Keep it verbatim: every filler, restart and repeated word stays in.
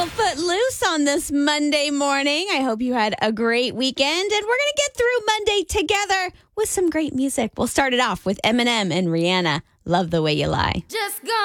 little footloose on this Monday morning. I hope you had a great weekend, and we're going to get through Monday together with some great music. We'll start it off with Eminem and Rihanna. Love the Way You Lie. Just go.